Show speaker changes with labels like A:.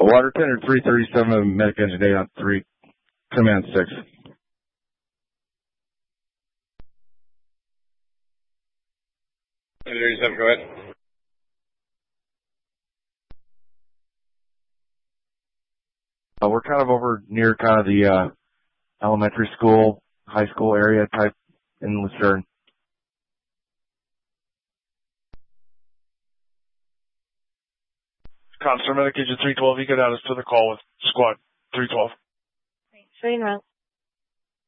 A: Water Tender 337, Medic Engine 8 on 3, Command 6.
B: Go ahead.
A: We're kind of over near kind of the elementary school, high school area type in Lucerne.
C: Comstar Medic Engine 312, you get out us to the call with Squad 312.
D: Train route.